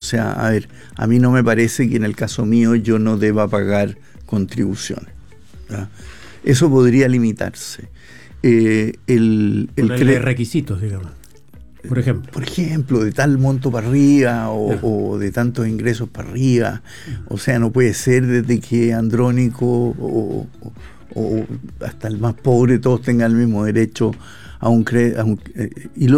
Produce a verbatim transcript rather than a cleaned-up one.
sea, a ver, a mí no me parece que en el caso mío yo no deba pagar contribuciones, ¿verdad? Eso podría limitarse. Eh, el, el Ponerle requisitos, digamos. Por ejemplo. Por ejemplo, de tal monto para arriba o, yeah. o de tantos ingresos para arriba. Uh-huh. O sea, no puede ser desde que Andrónico o, o, o hasta el más pobre todos tengan el mismo derecho a un crédito. Eh, y lo